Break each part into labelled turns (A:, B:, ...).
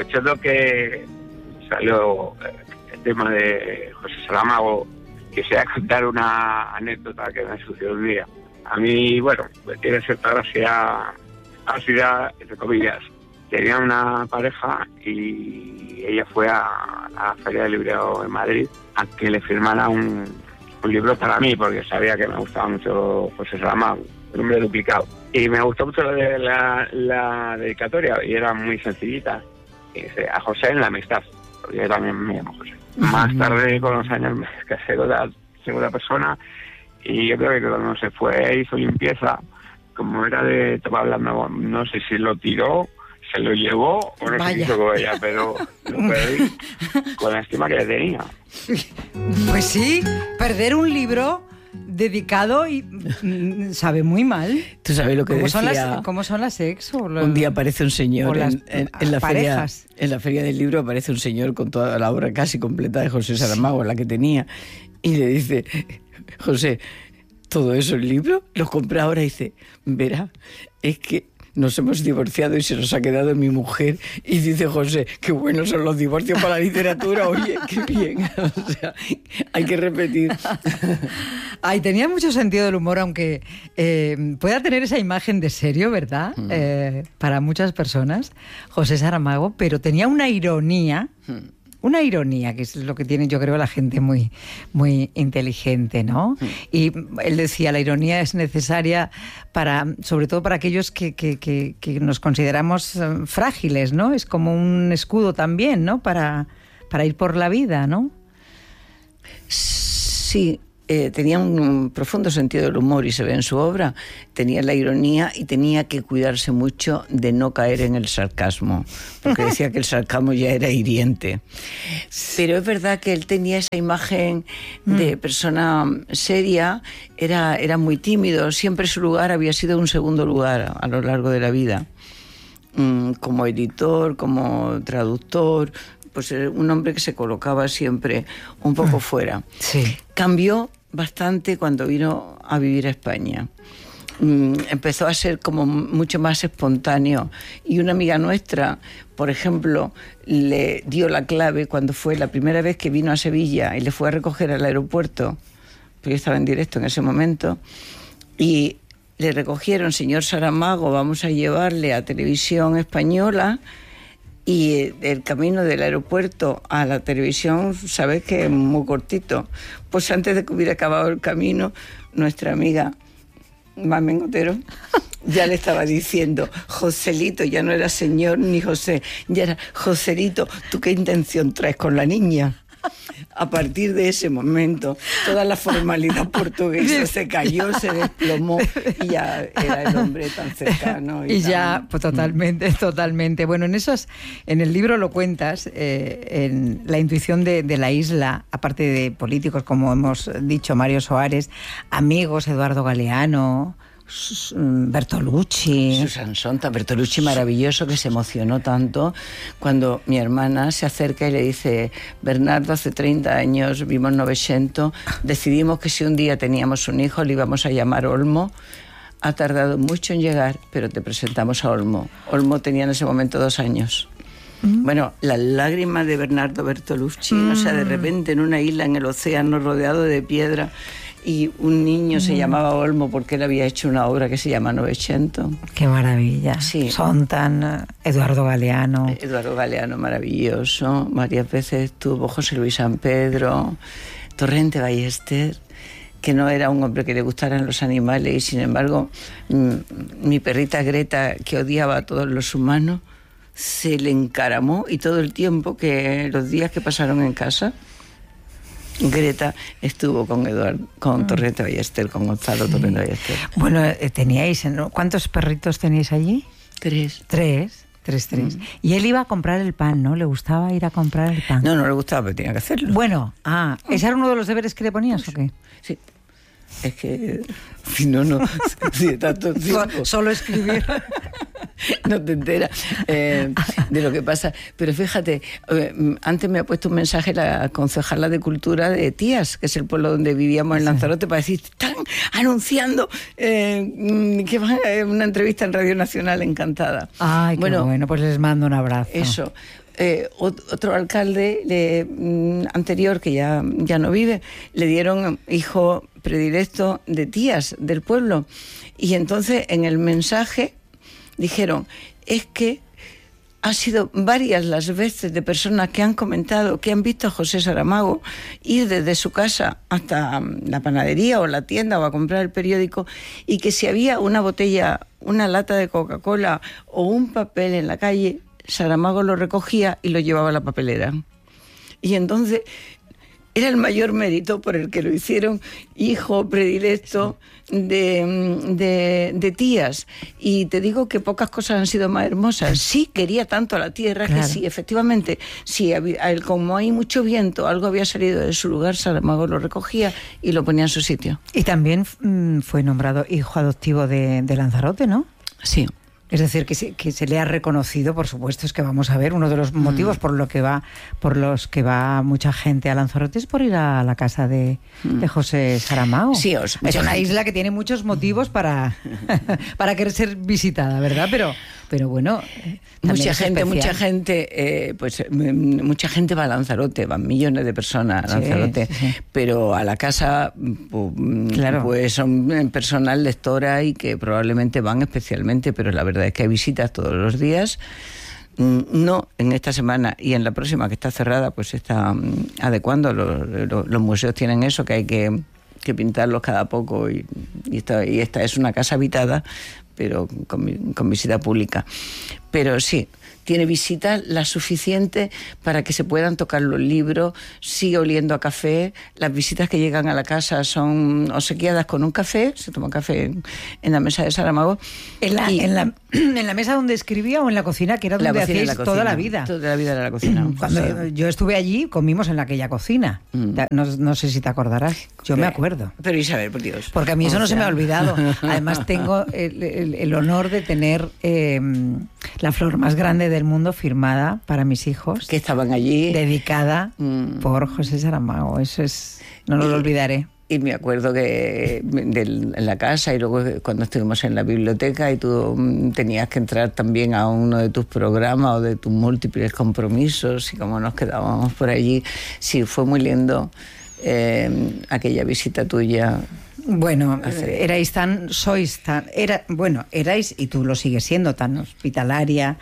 A: aprovechando que salió el tema de José Saramago, quisiera contar una anécdota que me sucedió un día. A mí, bueno, pues tiene cierta gracia, entre comillas. Tenía una pareja y ella fue a la Feria del Libro en Madrid a que le firmara un libro para mí, porque sabía que me gustaba mucho José Saramago, El hombre duplicado. Y me gustó mucho la dedicatoria, y era muy sencillita. Y dice, a José en la amistad, porque yo también me llamo José. Más tarde, con los años, me casé con la segunda persona, y yo creo que cuando se fue hizo limpieza, como era de tomar hablando, no sé si lo tiró, se lo llevó o no sé qué hizo con ella, pero lo perdí con la estima que le tenía.
B: Pues sí, perder un libro dedicado y sabe muy mal.
C: ¿Tú sabes lo que decía?
B: ¿Cómo son las ex?
C: Un día aparece un señor en la
B: parejas.
C: En la feria del libro aparece un señor con toda la obra casi completa de José Saramago, la que tenía, y le dice, José, ¿todo eso el libro? ¿Lo compré ahora? Y dice, verá, es que nos hemos divorciado y se nos ha quedado mi mujer. Y dice José, qué buenos son los divorcios para la literatura, oye, qué bien. O sea, hay que repetir.
B: Ay, tenía mucho sentido del humor, aunque pueda tener esa imagen de serio, ¿verdad? Para muchas personas, José Saramago, pero tenía una ironía. Una ironía, que es lo que tiene, yo creo, la gente muy, muy inteligente, ¿no? Y él decía, la ironía es necesaria sobre todo para aquellos que nos consideramos frágiles, ¿no? Es como un escudo también, ¿no? Para ir por la vida, ¿no?
C: Sí. Tenía un profundo sentido del humor y se ve en su obra. Tenía la ironía y tenía que cuidarse mucho de no caer en el sarcasmo, porque decía que el sarcasmo ya era hiriente. Pero es verdad que él tenía esa imagen de persona seria, era muy tímido, siempre su lugar había sido un segundo lugar a lo largo de la vida, como editor, como traductor. Pues un hombre que se colocaba siempre un poco fuera.
B: Sí.
C: Cambió bastante cuando vino a vivir a España. Empezó a ser como mucho más espontáneo. Y una amiga nuestra, por ejemplo, le dio la clave cuando fue la primera vez que vino a Sevilla y le fue a recoger al aeropuerto, porque yo estaba en directo en ese momento, y le recogieron, señor Saramago, vamos a llevarle a Televisión Española. Y el camino del aeropuerto a la televisión, sabes que es muy cortito. Pues antes de que hubiera acabado el camino, nuestra amiga Mamen Otero ya le estaba diciendo, Joselito, ya no era señor ni José, ya era Joselito, ¿tú qué intención traes con la niña? A partir de ese momento, toda la formalidad portuguesa se cayó, se desplomó y ya era el hombre tan cercano.
B: Y ya, pues totalmente. Bueno, en el libro lo cuentas, en la intuición de la isla, aparte de políticos, como hemos dicho, Mario Soares, amigos, Eduardo Galeano, Bertolucci.
C: Susan Sontag, Bertolucci maravilloso, que se emocionó tanto cuando mi hermana se acerca y le dice, Bernardo, hace 30 años vimos Novecento, decidimos que si un día teníamos un hijo le íbamos a llamar Olmo. Ha tardado mucho en llegar, pero te presentamos a Olmo. Olmo tenía en ese momento 2 años. Bueno, las lágrimas de Bernardo Bertolucci, o sea, de repente en una isla en el océano rodeado de piedra, y un niño se llamaba Olmo porque él había hecho una obra que se llama Novecento.
B: ¡Qué maravilla!
C: Sí.
B: Sontag, Eduardo Galeano.
C: Eduardo Galeano, maravilloso. Varias veces estuvo José Luis San Pedro, Torrente Ballester, que no era un hombre que le gustaran los animales, y sin embargo, mi perrita Greta, que odiaba a todos los humanos, se le encaramó, y todo el tiempo los días que pasaron en casa, Greta estuvo con Torrente Ballester, con Gonzalo Torrente Ballester.
B: Bueno, teníais, ¿no? ¿Cuántos perritos teníais allí?
C: 3.
B: 3. Y él iba a comprar el pan, ¿no? ¿Le gustaba ir a comprar el pan?
C: No le gustaba, pero tenía que hacerlo.
B: Bueno, ¿ese era uno de los deberes que le ponías o qué?
C: Sí. Es que si no, si de tanto tiempo
B: solo escribir
C: no te enteras de lo que pasa. Pero fíjate, antes me ha puesto un mensaje la concejala de Cultura de Tías, que es el pueblo donde vivíamos en Lanzarote, para decir, están anunciando que van a una entrevista en Radio Nacional, encantada.
B: Ay, qué bueno, pues les mando un abrazo.
C: Eso. otro alcalde anterior, que ya no vive, le dieron hijo predilecto de tías del pueblo. Y entonces en el mensaje dijeron, es que ha sido varias las veces de personas que han comentado que han visto a José Saramago ir desde su casa hasta la panadería o la tienda o a comprar el periódico, y que si había una botella, una lata de Coca-Cola o un papel en la calle, Saramago lo recogía y lo llevaba a la papelera. Y entonces era el mayor mérito por el que lo hicieron hijo predilecto de tías. Y te digo que pocas cosas han sido más hermosas. Sí quería tanto a la tierra, claro, que sí, efectivamente, si como hay mucho viento, algo había salido de su lugar, Saramago lo recogía y lo ponía en su sitio.
B: Y también fue nombrado hijo adoptivo de Lanzarote, ¿no?
C: Sí.
B: Es decir, que se le ha reconocido, por supuesto, es que vamos a ver, uno de los motivos por los que va mucha gente a Lanzarote es por ir a la casa de José Saramago.
C: Sí,
B: es una isla que tiene muchos motivos para querer ser visitada, ¿verdad? Pero bueno,
C: mucha gente, mucha gente va a Lanzarote, van millones de personas a Lanzarote, sí. Pero a la casa, claro, pues son personas lectoras y que probablemente van especialmente, pero la verdad es que hay visitas todos los días. No en esta semana, y en la próxima, que está cerrada, pues se está adecuando. Los museos tienen eso, que hay que pintarlos cada poco, y esta es una casa habitada, pero con visita pública. Pero sí, tiene visita la suficiente para que se puedan tocar los libros, sigue oliendo a café. Las visitas que llegan a la casa son obsequiadas con un café, se toma café en la mesa de Saramago.
B: ¿En la mesa donde escribía o en la cocina, que era donde hacíais toda la vida?
C: Toda la vida era la cocina.
B: Cuando yo estuve allí, comimos en aquella cocina. No sé si te acordarás. Yo me acuerdo.
C: Pero Isabel, por Dios.
B: Porque a mí eso no se me ha olvidado. Además tengo el honor de tener la flor más grande del mundo firmada para mis hijos.
C: Que estaban allí.
B: Dedicada por José Saramago. Eso es... No lo olvidaré.
C: Y me acuerdo que en la casa, y luego cuando estuvimos en la biblioteca y tú tenías que entrar también a uno de tus programas o de tus múltiples compromisos, y como nos quedábamos por allí. Sí, fue muy lindo aquella visita tuya.
B: Bueno, erais, y tú lo sigues siendo, tan hospitalaria,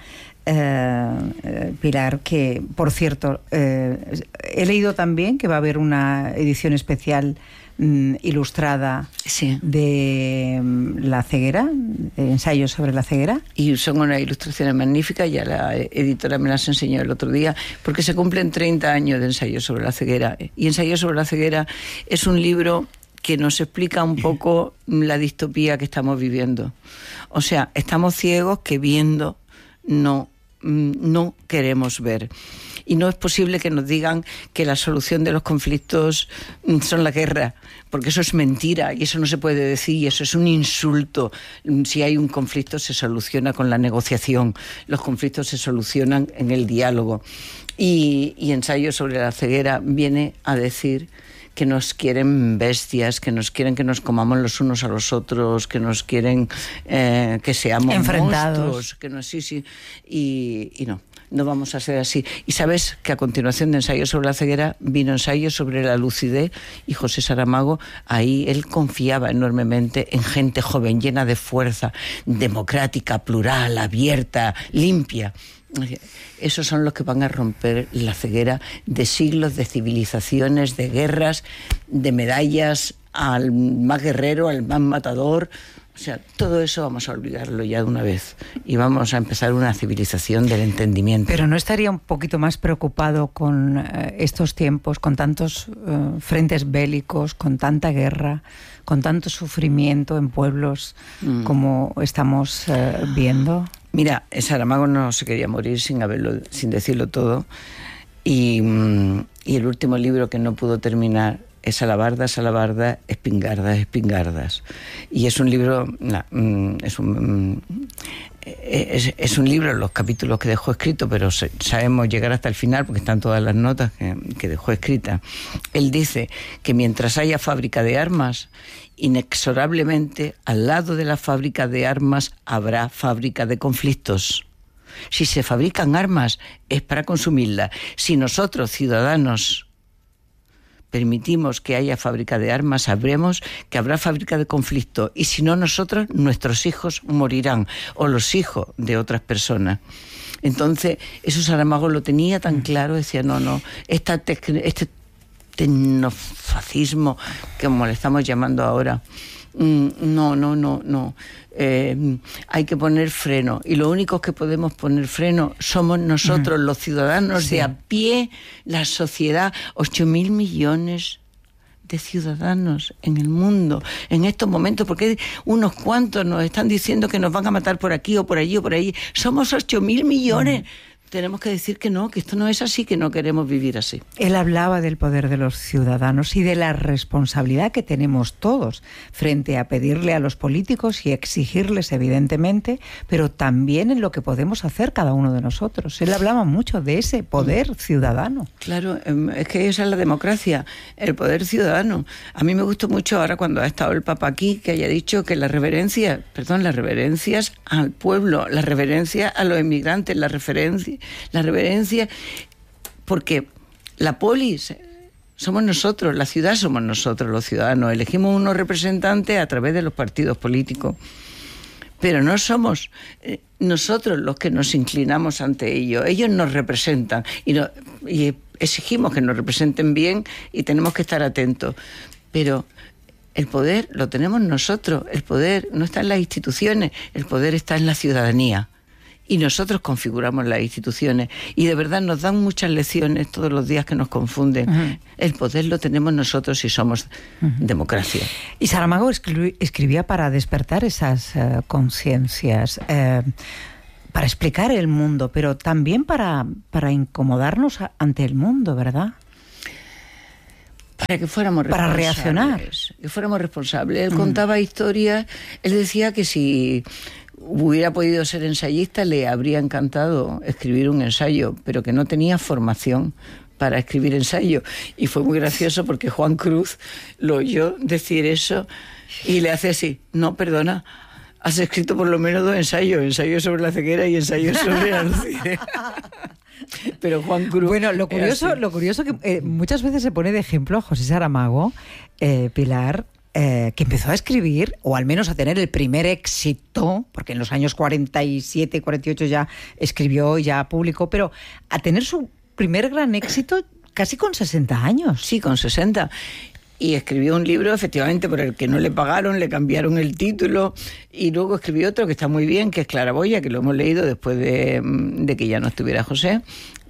B: Pilar, que, por cierto, he leído también que va a haber una edición especial ilustrada, sí, de La ceguera, ensayos sobre la ceguera.
C: Y son unas ilustraciones magníficas, ya la editora me las enseñó el otro día, porque se cumplen 30 años de Ensayos sobre la ceguera. Y Ensayos sobre la ceguera es un libro que nos explica un poco la distopía que estamos viviendo. O sea, estamos ciegos que viendo no queremos ver. Y no es posible que nos digan que la solución de los conflictos son la guerra, porque eso es mentira y eso no se puede decir, y eso es un insulto. Si hay un conflicto se soluciona con la negociación, los conflictos se solucionan en el diálogo. Y Ensayos sobre la ceguera viene a decir que nos quieren bestias, que nos quieren que nos comamos los unos a los otros, que nos quieren que seamos
B: enfrentados,
C: monstruos, y no vamos a ser así. Y sabes que a continuación de Ensayos sobre la ceguera vino Ensayos sobre la lucidez, y José Saramago, ahí él confiaba enormemente en gente joven, llena de fuerza, democrática, plural, abierta, limpia. Esos son los que van a romper la ceguera de siglos, de civilizaciones, de guerras, de medallas al más guerrero, al más matador. O sea, todo eso vamos a olvidarlo ya de una vez y vamos a empezar una civilización del entendimiento.
B: Pero ¿no estaría un poquito más preocupado con estos tiempos, con tantos frentes bélicos, con tanta guerra, con tanto sufrimiento en pueblos como estamos viendo?
C: Mira, Saramago no se quería morir sin decirlo todo, y el último libro que no pudo terminar es Alabardas, alabardas, espingardas, espingardas. Y es un libro, es un libro, los capítulos que dejó escrito, pero sabemos llegar hasta el final porque están todas las notas que dejó escritas. Él dice que mientras haya fábrica de armas, inexorablemente al lado de la fábrica de armas habrá fábrica de conflictos. Si se fabrican armas, es para consumirlas. Si nosotros, ciudadanos, permitimos que haya fábrica de armas, sabremos que habrá fábrica de conflicto. Y si no nosotros, nuestros hijos morirán, o los hijos de otras personas. Entonces, eso Saramago lo tenía tan claro, decía, no, este tecnofascismo, como le estamos llamando ahora, no. Hay que poner freno, y lo único que podemos poner freno somos nosotros, los ciudadanos de a pie, la sociedad. 8.000 millones de ciudadanos en el mundo en estos momentos, porque unos cuantos nos están diciendo que nos van a matar por aquí o por allí o por allí. Somos 8.000 millones. Tenemos que decir que no, que esto no es así, que no queremos vivir así.
B: Él hablaba del poder de los ciudadanos y de la responsabilidad que tenemos todos frente a pedirle a los políticos y exigirles, evidentemente, pero también en lo que podemos hacer cada uno de nosotros. Él hablaba mucho de ese poder ciudadano.
C: Claro, es que esa es la democracia, el poder ciudadano. A mí me gustó mucho ahora cuando ha estado el Papa aquí, que haya dicho que las reverencias al pueblo, la reverencia a los inmigrantes, la reverencia, porque la polis somos nosotros, la ciudad somos nosotros, los ciudadanos. Elegimos unos representantes a través de los partidos políticos, pero no somos nosotros los que nos inclinamos ante ellos. Ellos nos representan y exigimos que nos representen bien, y tenemos que estar atentos. Pero el poder lo tenemos nosotros, el poder no está en las instituciones, el poder está en la ciudadanía. Y nosotros configuramos las instituciones, y de verdad nos dan muchas lecciones todos los días que nos confunden. El poder lo tenemos nosotros si somos democracia.
B: Y Saramago escribía para despertar esas conciencias, para explicar el mundo, pero también para incomodarnos ante el mundo, ¿verdad?
C: Para que fuéramos responsables.
B: Para reaccionar.
C: Que fuéramos responsables. Él contaba historias, él decía que si hubiera podido ser ensayista le habría encantado escribir un ensayo, pero que no tenía formación para escribir ensayo. Y fue muy gracioso porque Juan Cruz lo oyó decir eso y le hace así: no, perdona, has escrito por lo menos 2 ensayos, ensayo sobre la ceguera y ensayo sobre Alcide. Pero Juan Cruz...
B: Bueno, lo curioso que muchas veces se pone de ejemplo a José Saramago, Pilar, que empezó a escribir, o al menos a tener el primer éxito, porque en los años 47, 48 ya escribió y ya publicó, pero a tener su primer gran éxito casi con 60 años.
C: Sí, con 60. Y escribió un libro, efectivamente, por el que no le pagaron, le cambiaron el título, y luego escribió otro que está muy bien, que es Claraboya, que lo hemos leído después de que ya no estuviera José.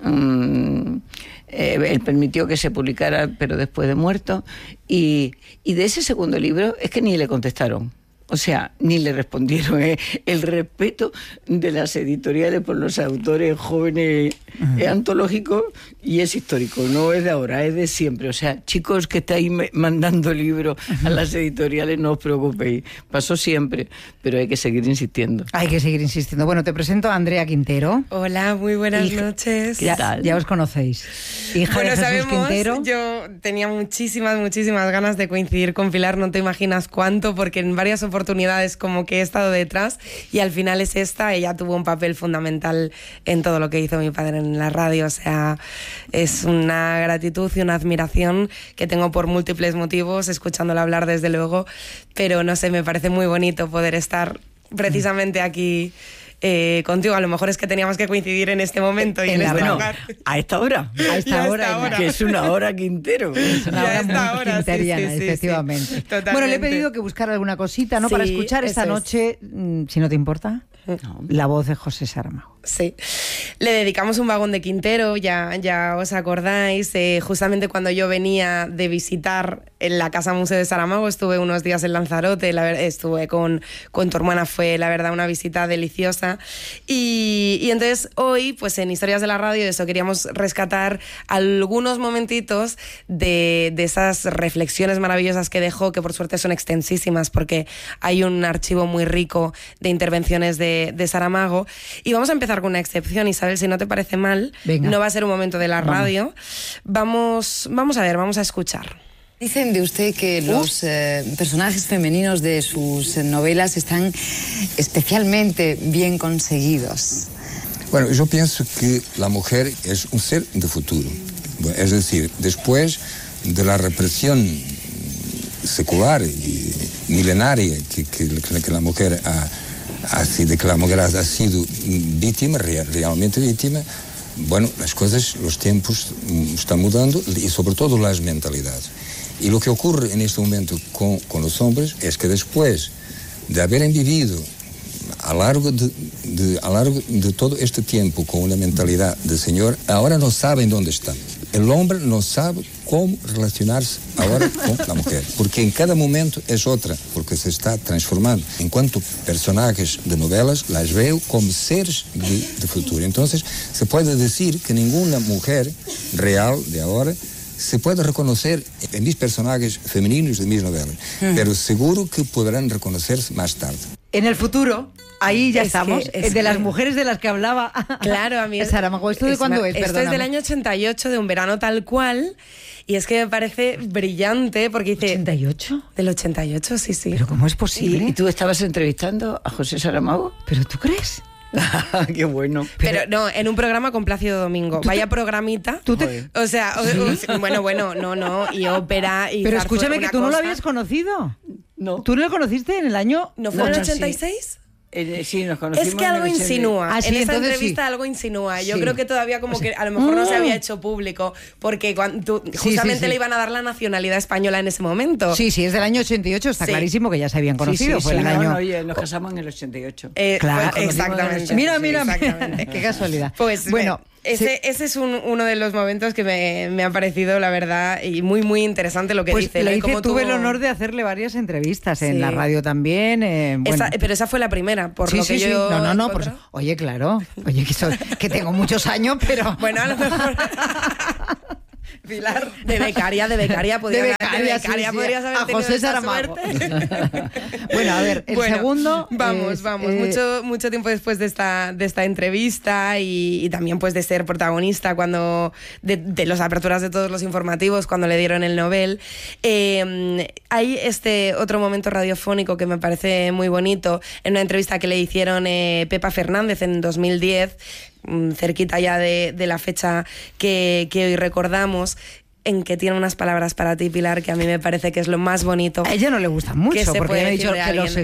C: Él permitió que se publicara, pero después de muerto. Y de ese segundo libro es que ni le contestaron. O sea, ni le respondieron. El respeto de las editoriales por los autores jóvenes es antológico y es histórico, no es de ahora, es de siempre. O sea, chicos que estáis mandando libros a las editoriales, no os preocupéis, pasó siempre, pero hay que seguir insistiendo.
B: Hay que seguir insistiendo. Bueno, te presento a Andrea Quintero.
D: Hola, muy buenas noches.
B: ¿Qué tal? Ya os conocéis. Hija de Jesús Quintero.
D: Yo tenía muchísimas ganas de coincidir con Pilar, no te imaginas cuánto, porque en varias oportunidades como que he estado detrás, y al final es esta. Ella tuvo un papel fundamental en todo lo que hizo mi padre en la radio. O sea, es una gratitud y una admiración que tengo por múltiples motivos, escuchándola hablar desde luego, pero no sé, me parece muy bonito poder estar precisamente aquí contigo. A lo mejor es que teníamos que coincidir en este momento y en este lugar.
C: A esta hora.
B: A esta hora.
C: Que es una hora Quintero.
B: Es una hora muy quinteriana, sí, efectivamente.
D: Sí,
B: bueno, le he pedido que buscara alguna cosita, ¿no?
D: Sí,
B: para escuchar esta noche, si no te importa, la voz de José Saramago.
D: Sí, le dedicamos un vagón de Quintero, ya os acordáis, justamente cuando yo venía de visitar en la Casa Museo de Saramago, estuve unos días en Lanzarote, estuve con tu hermana, fue la verdad una visita deliciosa, y entonces hoy, pues en Historias de la Radio, eso, queríamos rescatar algunos momentitos de esas reflexiones maravillosas que dejó, que por suerte son extensísimas, porque hay un archivo muy rico de intervenciones de Saramago, y vamos a empezar con una excepción, Isabel, si no te parece mal.
B: Venga.
D: No va a ser un momento de la radio. Vamos a ver, vamos a escuchar.
E: Dicen de usted que los personajes femeninos de sus novelas están especialmente bien conseguidos.
F: Bueno, yo pienso que la mujer es un ser de futuro. Es decir, después de la represión secular y milenaria que la mujer ha sido víctima, realmente víctima, bueno, las cosas, los tiempos están mudando y sobre todo las mentalidades. Y lo que ocurre en este momento con los hombres es que después de haber vivido a largo de todo este tiempo con una mentalidad de señor, ahora no saben dónde están. El hombre no sabe cómo relacionarse ahora con la mujer, porque en cada momento es otra, porque se está transformando. En cuanto personajes de novelas, las veo como seres de futuro. Entonces, se puede decir que ninguna mujer real de ahora se puede reconocer en mis personajes femeninos de mis novelas, pero seguro que podrán reconocerse más tarde.
B: En el futuro, ahí ya estamos, de las mujeres de las que hablaba.
D: Claro, a mí
B: Saramago, ¿esto de cuándo es?
D: Esto es del año 88, de Un verano tal cual, y es que me parece brillante porque dice...
B: ¿88?
D: Del 88, sí.
B: ¿Pero cómo es posible?
C: ¿Y tú estabas entrevistando a José Saramago?
B: ¿Pero tú crees?
C: Qué bueno.
D: Pero no, en un programa con Plácido Domingo. Vaya programita. O sea, bueno, no, y ópera y...
B: Pero escúchame, que tú no lo habías conocido.
C: No.
B: ¿Tú no lo conociste en el año...?
D: ¿No fue en el 86?
C: Sí, nos conocimos.
D: Es que algo insinúa.
B: Sí,
D: en esa entrevista
B: sí.
D: algo insinúa. Yo
B: Sí.
D: creo que todavía como que a lo mejor no se había hecho público, porque justamente le iban a dar la nacionalidad española en ese momento.
B: Sí, es del año 88, está
D: Sí.
B: clarísimo que ya se habían conocido.
C: Sí,
B: fue el año...
C: oye, nos casamos en el 88.
B: Claro,
D: exactamente.
B: Mira,
D: exactamente.
B: qué casualidad.
D: Pues
B: bueno,
D: ese es uno de los momentos que me ha parecido, la verdad, y muy, muy interesante lo que
B: pues
D: dice.
B: tuve el honor de hacerle varias entrevistas en
D: Sí.
B: la radio también. Bueno.
D: Pero esa fue la primera, por
B: Sí,
D: lo que
B: sí.
D: yo...
B: No, oye, claro. Oye, que tengo muchos años, pero...
D: Bueno, a lo mejor...
B: Pilar.
D: De becaria, podrías
B: sí.
D: haber
B: A
D: tenido
B: José
D: esa
B: Saramago.
D: suerte.
B: Bueno, a ver, el segundo...
D: Vamos. Mucho tiempo después de esta entrevista y también pues de ser protagonista cuando de las aperturas de todos los informativos cuando le dieron el Nobel, hay este otro momento radiofónico que me parece muy bonito en una entrevista que le hicieron Pepa Fernández en 2010, cerquita ya de la fecha que hoy recordamos, en que tiene unas palabras para ti, Pilar, que a mí me parece que es lo más bonito.
B: A ella no le gustan mucho, porque ya me he dicho que los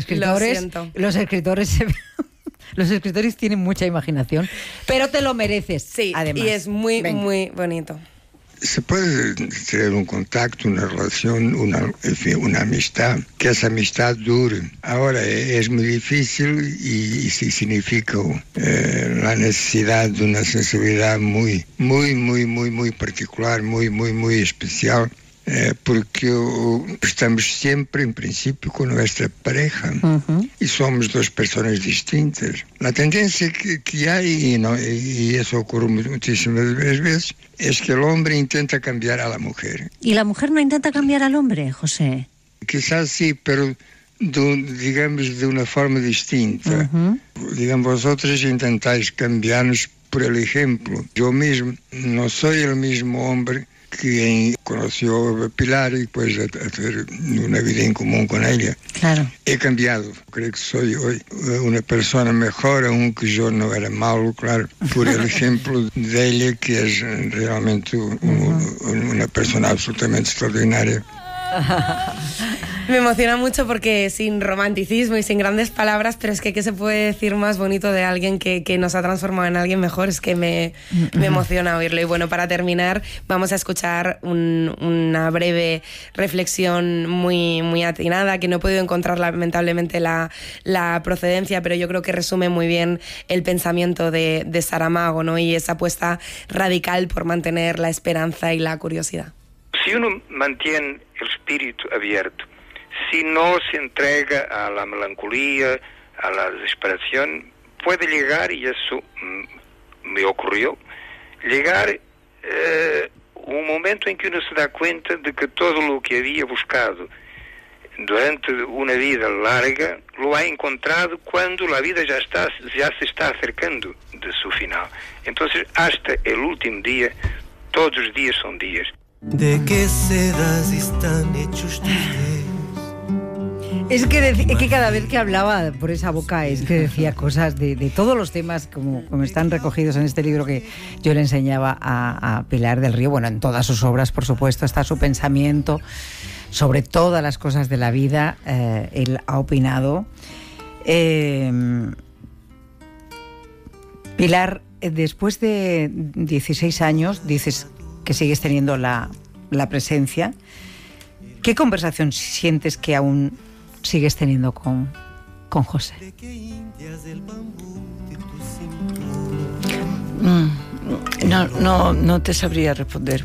B: escritores tienen mucha imaginación, pero te lo mereces.
D: Sí,
B: además.
D: Y es muy, muy bonito.
G: Se puede tener un contacto, una relación, una amistad, que esa amistad dure. Ahora es muy difícil y sí significa la necesidad de una sensibilidad muy particular, muy especial. Porque estamos siempre, en principio, con nuestra pareja y somos dos personas distintas. La tendencia que hay, y eso ocurre muchísimas veces, es que el hombre intenta cambiar a la mujer.
H: ¿Y la mujer no intenta cambiar al hombre, José?
G: Quizás sí, pero digamos de una forma distinta. Digamos, vosotros intentáis cambiarnos por el ejemplo. Yo mismo no soy el mismo hombre que conoció a Pilar y pues a tener una vida en común con ella.
H: Claro.
G: He cambiado. Creo que soy hoy una persona mejor, aunque yo no era malo, claro, por el ejemplo de ella, que es realmente una persona absolutamente extraordinaria.
D: Me emociona mucho porque sin romanticismo y sin grandes palabras, pero es que ¿qué se puede decir más bonito de alguien que nos ha transformado en alguien mejor? Es que me emociona oírlo. Y bueno, para terminar, vamos a escuchar una breve reflexión muy atinada, que no he podido encontrar lamentablemente la procedencia, pero yo creo que resume muy bien el pensamiento de Saramago, ¿no? Y esa apuesta radical por mantener la esperanza y la curiosidad.
A: Si uno mantiene el espíritu abierto, si no se entrega a la melancolía, a la desesperación, puede llegar, y eso me ocurrió, llegar un momento en que uno se da cuenta de que todo lo que había buscado durante una vida larga lo ha encontrado cuando la vida ya se está acercando de su final. Entonces, hasta el último día, todos los días son días.
I: ¿De qué sedas están hechos tus dedos?
B: Es que cada vez que hablaba por esa boca es que decía cosas de todos los temas como están recogidos en este libro que yo le enseñaba a Pilar del Río. Bueno, en todas sus obras, por supuesto, está su pensamiento sobre todas las cosas de la vida. Él ha opinado. Pilar, después de 16 años, dices que sigues teniendo la presencia. ¿Qué conversación sientes que aún sigues teniendo con José?
C: No te sabría responder.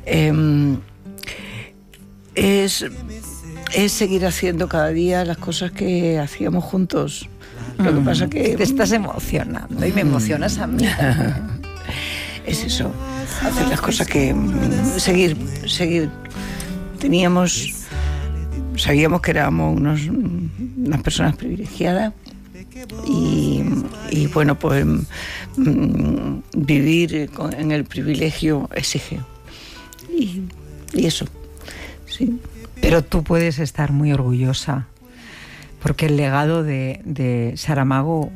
C: Es seguir haciendo cada día las cosas que hacíamos juntos. Lo que pasa que
B: te estás emocionando y me emocionas a mí.
C: Es eso, hacer las cosas que seguir. Sabíamos que éramos unas personas privilegiadas y bueno, pues vivir en el privilegio exige. Y eso, sí.
B: Pero tú puedes estar muy orgullosa, porque el legado de Saramago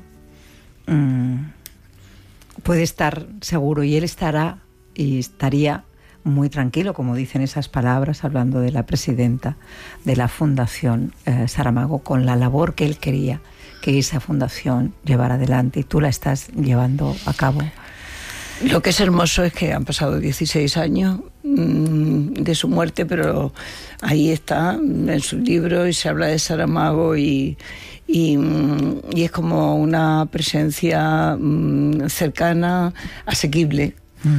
B: puede estar seguro, y él estaría muy tranquilo, como dicen esas palabras, hablando de la presidenta de la Fundación Saramago, con la labor que él quería que esa fundación llevara adelante, y tú la estás llevando a cabo.
C: Lo que es hermoso es que han pasado 16 años de su muerte, pero ahí está en su libro y se habla de Saramago y es como una presencia cercana, asequible.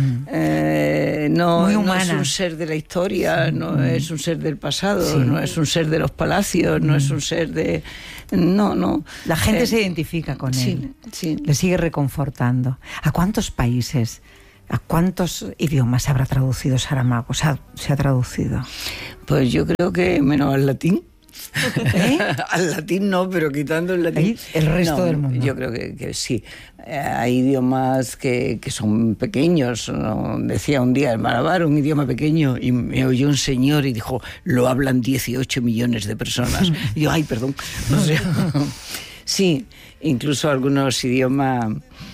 C: No es un ser de la historia, no es un ser del pasado, no es un ser de los palacios, no es un ser de... No.
B: La gente se identifica con él, le sigue reconfortando. ¿A cuántos países, a cuántos idiomas se habrá traducido Saramago? ¿Se ha traducido?
C: Pues yo creo que menos al latín. Al latín no, pero quitando el latín,
B: el resto del mundo.
C: Yo creo que sí. Hay idiomas que son pequeños, ¿no? Decía un día el Malabar, un idioma pequeño, y me oyó un señor y dijo, lo hablan 18 millones de personas. Y yo, ay, perdón. O sea, sí, incluso algunos idiomas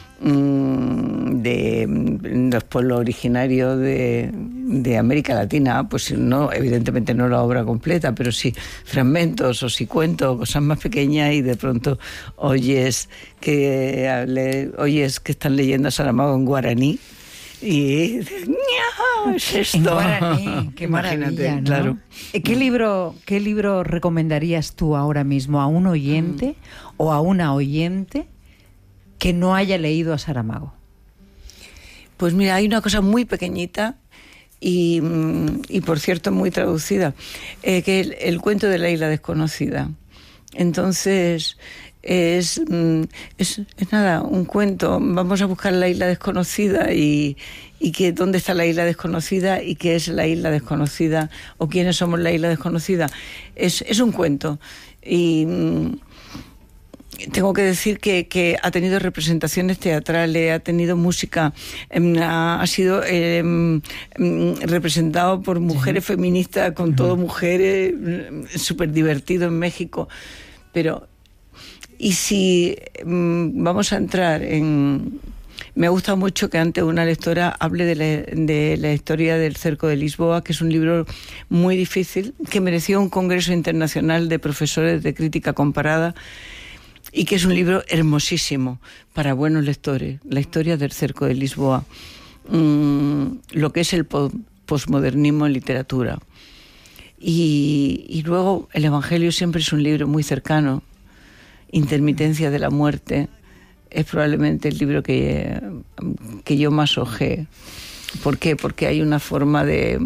C: de los pueblos originarios de América Latina, pues no, evidentemente no la obra completa, pero sí fragmentos o sí cuentos, cosas más pequeñas, y de pronto oyes que están leyendo a Saramago en guaraní y es esto.
B: En guaraní, qué maravilla, ¿no?
C: Claro.
B: ¿Qué libro recomendarías tú ahora mismo a un oyente o a una oyente que no haya leído a Saramago?
C: Pues mira, hay una cosa muy pequeñita y por cierto muy traducida, que es el cuento de la isla desconocida. Entonces es nada, un cuento. Vamos a buscar la isla desconocida y que dónde está la isla desconocida y qué es la isla desconocida o quiénes somos la isla desconocida. Es un cuento y tengo que decir que ha tenido representaciones teatrales, ha tenido música, ha sido representado por mujeres feministas, con todo mujeres, súper divertido en México. Pero, y si vamos a entrar en... Me gusta mucho que antes una lectora hable de la historia del cerco de Lisboa, que es un libro muy difícil, que mereció un congreso internacional de profesores de crítica comparada, y que es un libro hermosísimo para buenos lectores. La historia del cerco de Lisboa, lo que es el posmodernismo en literatura. Y luego el Evangelio siempre es un libro muy cercano. Intermitencia de la muerte es probablemente el libro que yo más hojeé. ¿Por qué? Porque hay una forma de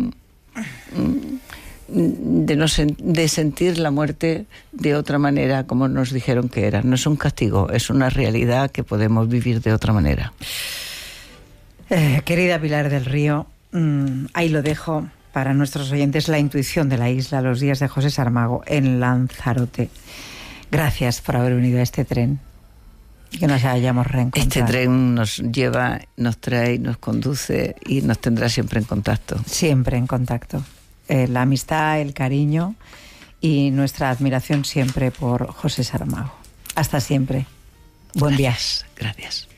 C: sentir la muerte de otra manera, como nos dijeron que era. No es un castigo, es una realidad que podemos vivir de otra manera.
B: Querida Pilar del Río, ahí lo dejo para nuestros oyentes, La intuición de la isla, los días de José Saramago en Lanzarote. Gracias por haber venido a este tren, que nos hayamos reencontrado.
C: Este tren nos lleva, nos trae, nos conduce y nos tendrá siempre en contacto.
B: Siempre en contacto. La amistad, el cariño y nuestra admiración siempre por José Saramago. Hasta siempre. Buen viaje.
C: Gracias.